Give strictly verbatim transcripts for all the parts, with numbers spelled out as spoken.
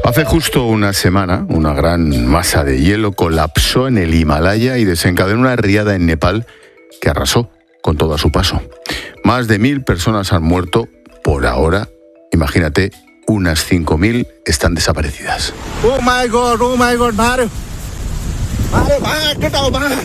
Hace justo una semana, una gran masa de hielo colapsó en el Himalaya y desencadenó una riada en Nepal que arrasó con todo a su paso. Más de mil personas han muerto por ahora. Imagínate, unas cinco mil están desaparecidas. Oh my God, oh my God, Mario. Mario, Mario, ¿qué tal, Mario?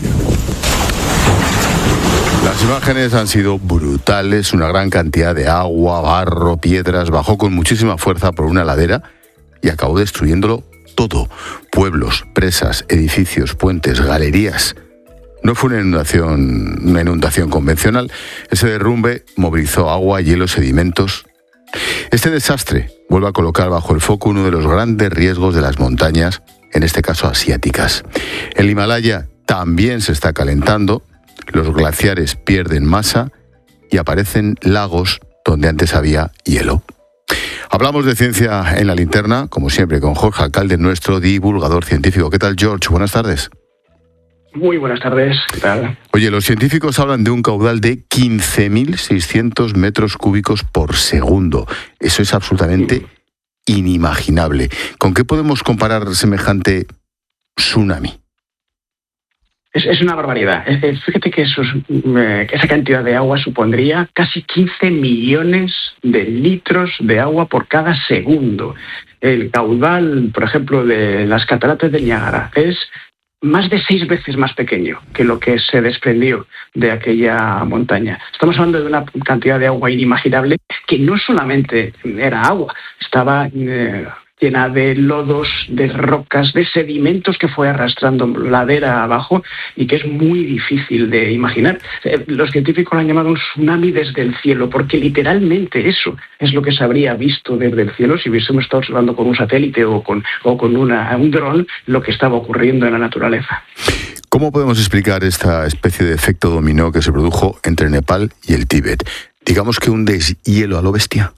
Las imágenes han sido brutales. Una gran cantidad de agua, barro, piedras bajó con muchísima fuerza por una ladera y acabó destruyéndolo todo. Pueblos, presas, edificios, puentes, galerías. No fue una inundación, una inundación convencional. Ese derrumbe movilizó agua, hielo, sedimentos. Este desastre vuelve a colocar bajo el foco uno de los grandes riesgos de las montañas, en este caso asiáticas. El Himalaya también se está calentando, los glaciares pierden masa y aparecen lagos donde antes había hielo. Hablamos de ciencia en la linterna, como siempre, con Jorge Alcalde, nuestro divulgador científico. ¿Qué tal, George? Buenas tardes. Muy buenas tardes, ¿qué tal? Oye, los científicos hablan de un caudal de quince mil seiscientos metros cúbicos por segundo. Eso es absolutamente inimaginable. ¿Con qué podemos comparar semejante tsunami? Es, es una barbaridad. Es, es, fíjate que esos, eh, esa cantidad de agua supondría casi quince millones de litros de agua por cada segundo. El caudal, por ejemplo, de las cataratas del Niágara es más de seis veces más pequeño que lo que se desprendió de aquella montaña. Estamos hablando de una cantidad de agua inimaginable que no solamente era agua, estaba eh, llena de lodos, de rocas, de sedimentos que fue arrastrando ladera abajo y que es muy difícil de imaginar. Eh, los científicos lo han llamado un tsunami desde el cielo, porque literalmente eso es lo que se habría visto desde el cielo si hubiésemos estado observando con un satélite o con, o con una, un dron lo que estaba ocurriendo en la naturaleza. ¿Cómo podemos explicar esta especie de efecto dominó que se produjo entre Nepal y el Tíbet? Digamos que un deshielo a lo bestia.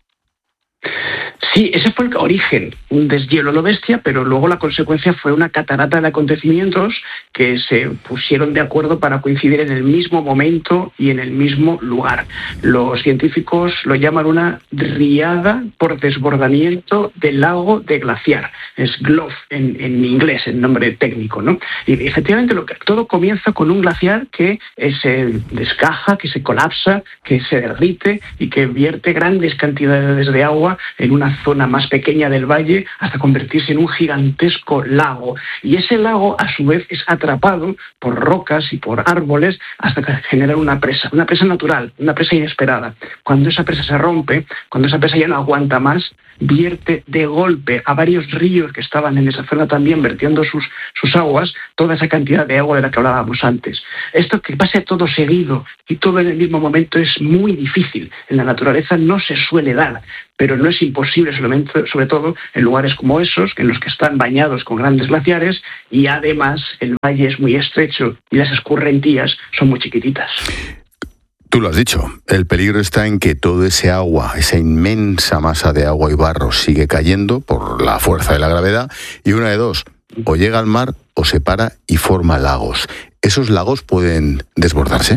Sí, ese fue el origen, un deshielo a lo bestia, pero luego la consecuencia fue una catarata de acontecimientos que se pusieron de acuerdo para coincidir en el mismo momento y en el mismo lugar. Los científicos lo llaman una riada por desbordamiento del lago de glaciar. Es G L O F en, en inglés, el nombre técnico, ¿no? Y efectivamente lo que, todo comienza con un glaciar que eh, se descaja, que se colapsa, que se derrite y que vierte grandes cantidades de agua en una zona más pequeña del valle hasta convertirse en un gigantesco lago. Y ese lago, a su vez, es atrapado por rocas y por árboles hasta que genera una presa, una presa natural, una presa inesperada. Cuando esa presa se rompe, cuando esa presa ya no aguanta más, vierte de golpe a varios ríos que estaban en esa zona también vertiendo sus, sus aguas, toda esa cantidad de agua de la que hablábamos antes. Esto que pase todo seguido y todo en el mismo momento es muy difícil. En la naturaleza no se suele dar, pero no es imposible, solamente, sobre todo en lugares como esos, en los que están bañados con grandes glaciares y además el valle es muy estrecho y las escurrentías son muy chiquititas. Tú lo has dicho, el peligro está en que todo ese agua, esa inmensa masa de agua y barro sigue cayendo por la fuerza de la gravedad y una de dos, o llega al mar o se para y forma lagos. ¿Esos lagos pueden desbordarse?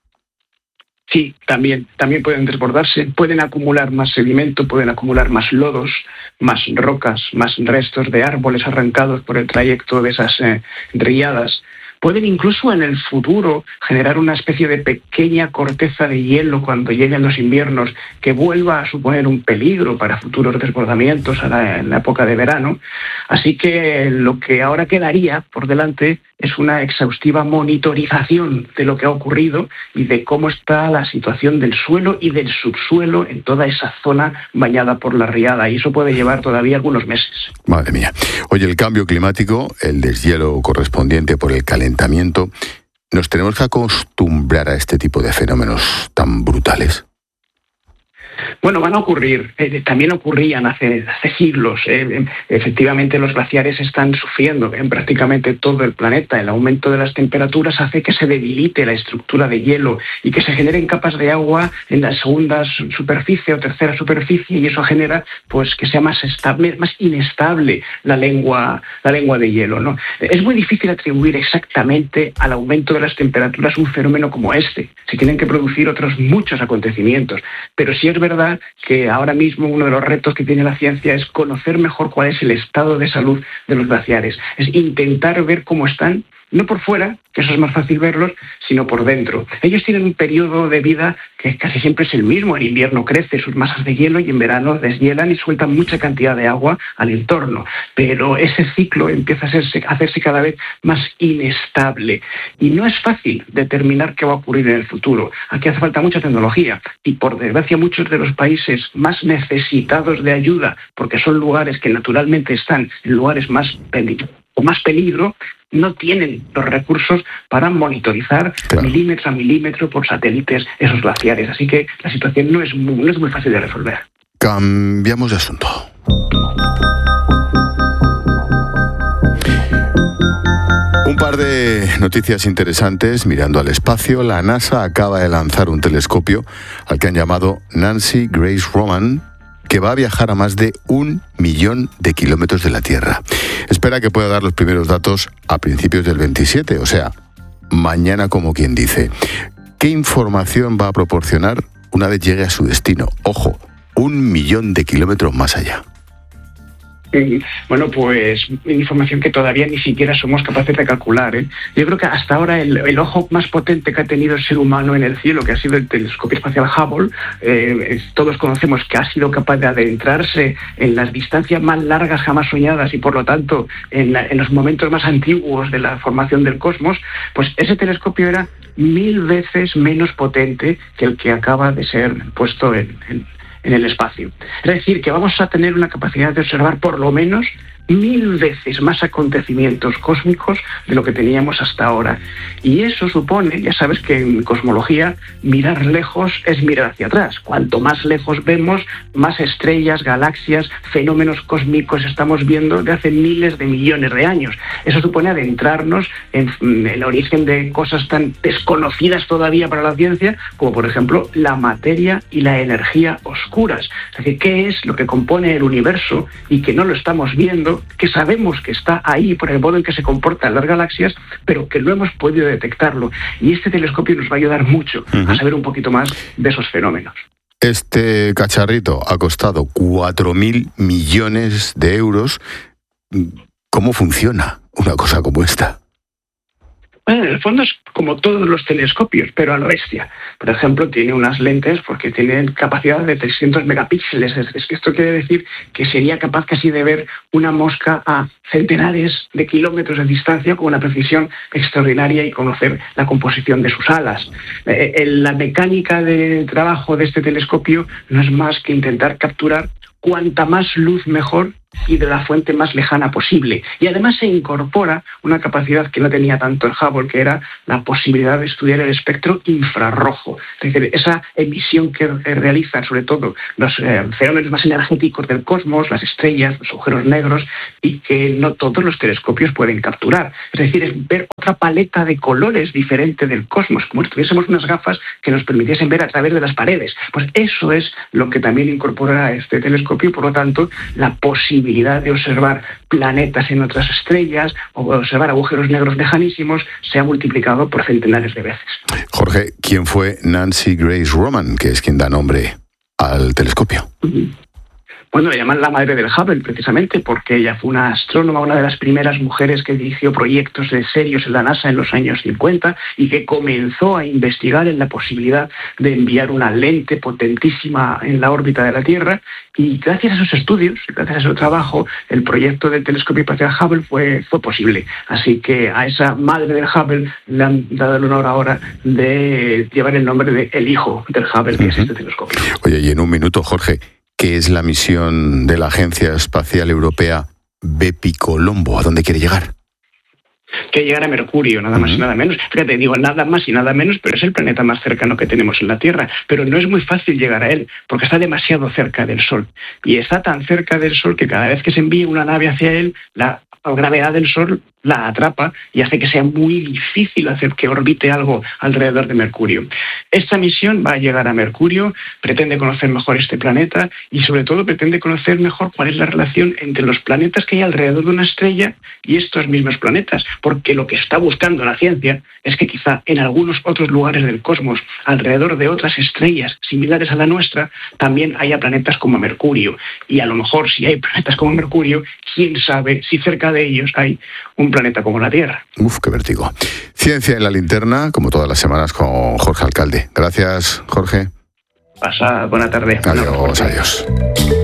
Sí, también, también pueden desbordarse, pueden acumular más sedimento, pueden acumular más lodos, más rocas, más restos de árboles arrancados por el trayecto de esas eh, riadas. Pueden incluso en el futuro generar una especie de pequeña corteza de hielo cuando lleguen los inviernos que vuelva a suponer un peligro para futuros desbordamientos a la, en la época de verano. Así que lo que ahora quedaría por delante es una exhaustiva monitorización de lo que ha ocurrido y de cómo está la situación del suelo y del subsuelo en toda esa zona bañada por la riada. Y eso puede llevar todavía algunos meses. Madre mía. Oye, el cambio climático, el deshielo correspondiente por el calentamiento, ¿nos tenemos que acostumbrar a este tipo de fenómenos tan brutales? Bueno, van a ocurrir, eh, también ocurrían hace, hace siglos. Eh, efectivamente, los glaciares están sufriendo en prácticamente todo el planeta. El aumento de las temperaturas hace que se debilite la estructura de hielo y que se generen capas de agua en la segunda superficie o tercera superficie, y eso genera pues que sea más estable, más inestable la lengua, la lengua de hielo, ¿no? Es muy difícil atribuir exactamente al aumento de las temperaturas un fenómeno como este. Se tienen que producir otros muchos acontecimientos, pero sí es verdad verdad que ahora mismo uno de los retos que tiene la ciencia es conocer mejor cuál es el estado de salud de los glaciares. Es intentar ver cómo están, no por fuera, que eso es más fácil verlos, sino por dentro. Ellos tienen un periodo de vida que casi siempre es el mismo. En invierno crece sus masas de hielo y en verano deshielan y sueltan mucha cantidad de agua al entorno. Pero ese ciclo empieza a hacerse, a hacerse cada vez más inestable. Y no es fácil determinar qué va a ocurrir en el futuro. Aquí hace falta mucha tecnología. Y por desgracia muchos de los países más necesitados de ayuda, porque son lugares que naturalmente están en lugares más peligrosos, o más peligro, no tienen los recursos para monitorizar claro. milímetro a milímetro por satélites esos glaciares. Así que la situación no es muy, no es muy fácil de resolver. Cambiamos de asunto. Un par de noticias interesantes mirando al espacio. La NASA acaba de lanzar un telescopio al que han llamado Nancy Grace Roman, que va a viajar a más de un millón de kilómetros de la Tierra. Espera que pueda dar los primeros datos a principios del veintisiete, o sea, mañana como quien dice. ¿Qué información va a proporcionar una vez llegue a su destino? Ojo, un millón de kilómetros más allá. Bueno, pues información que todavía ni siquiera somos capaces de calcular, ¿eh? Yo creo que hasta ahora el, el ojo más potente que ha tenido el ser humano en el cielo, que ha sido el telescopio espacial Hubble, eh, todos conocemos que ha sido capaz de adentrarse en las distancias más largas jamás soñadas y por lo tanto en, la, en los momentos más antiguos de la formación del cosmos. Pues ese telescopio era mil veces menos potente que el que acaba de ser puesto en, en en el espacio. Es decir, que vamos a tener una capacidad de observar por lo menos mil veces más acontecimientos cósmicos de lo que teníamos hasta ahora. Y eso supone, ya sabes que en cosmología, mirar lejos es mirar hacia atrás. Cuanto más lejos vemos, más estrellas, galaxias, fenómenos cósmicos estamos viendo de hace miles de millones de años. Eso supone adentrarnos en el origen de cosas tan desconocidas todavía para la ciencia, como por ejemplo la materia y la energía oscuras. Es decir, ¿qué es lo que compone el universo y que no lo estamos viendo, que sabemos que está ahí por el modo en que se comportan las galaxias, pero que no hemos podido detectarlo? Y este telescopio nos va a ayudar mucho uh-huh. a saber un poquito más de esos fenómenos. Este cacharrito ha costado cuatro mil millones de euros. ¿Cómo funciona una cosa como esta? Bueno, en el fondo es como todos los telescopios, pero a lo bestia. Por ejemplo, tiene unas lentes porque tienen capacidad de trescientos megapíxeles. Es que esto quiere decir que sería capaz casi de ver una mosca a centenares de kilómetros de distancia con una precisión extraordinaria y conocer la composición de sus alas. Eh, la mecánica de trabajo de este telescopio no es más que intentar capturar cuanta más luz mejor y de la fuente más lejana posible. Y además se incorpora una capacidad que no tenía tanto el Hubble, que era la posibilidad de estudiar el espectro infrarrojo. Es decir, esa emisión que realizan sobre todo los eh, fenómenos más energéticos del cosmos, las estrellas, los agujeros negros, y que no todos los telescopios pueden capturar. Es decir, es ver otra paleta de colores diferente del cosmos, como si tuviésemos unas gafas que nos permitiesen ver a través de las paredes. Pues eso es lo que también incorpora este telescopio, y por lo tanto la posibilidad de observar planetas en otras estrellas o observar agujeros negros lejanísimos se ha multiplicado por centenares de veces. Jorge, ¿quién fue Nancy Grace Roman, que es quien da nombre al telescopio? Uh-huh. Bueno, le llaman la madre del Hubble, precisamente, porque ella fue una astrónoma, una de las primeras mujeres que dirigió proyectos de serios en la NASA en los años cincuenta y que comenzó a investigar en la posibilidad de enviar una lente potentísima en la órbita de la Tierra. Y gracias a esos estudios, gracias a su trabajo, el proyecto del telescopio espacial Hubble fue, fue posible. Así que a esa madre del Hubble le han dado el honor ahora de llevar el nombre de el hijo del Hubble, que uh-huh. es este telescopio. Oye, y en un minuto, Jorge, ¿qué es la misión de la Agencia Espacial Europea Bepicolombo? ¿A dónde quiere llegar? Que llegar a Mercurio, nada más uh-huh. y nada menos. Fíjate, digo nada más y nada menos, pero es el planeta más cercano que tenemos en la Tierra. Pero no es muy fácil llegar a él, porque está demasiado cerca del Sol. Y está tan cerca del Sol que cada vez que se envíe una nave hacia él, la gravedad del Sol la atrapa y hace que sea muy difícil hacer que orbite algo alrededor de Mercurio. Esta misión va a llegar a Mercurio, pretende conocer mejor este planeta y sobre todo pretende conocer mejor cuál es la relación entre los planetas que hay alrededor de una estrella y estos mismos planetas, porque lo que está buscando la ciencia es que quizá en algunos otros lugares del cosmos, alrededor de otras estrellas similares a la nuestra, también haya planetas como Mercurio. Y a lo mejor si hay planetas como Mercurio, quién sabe si cerca de ellos hay un planeta como la Tierra. Uf, qué vértigo. Ciencia en la linterna, como todas las semanas, con Jorge Alcalde. Gracias, Jorge. Pasa buena tarde. Adiós, adiós.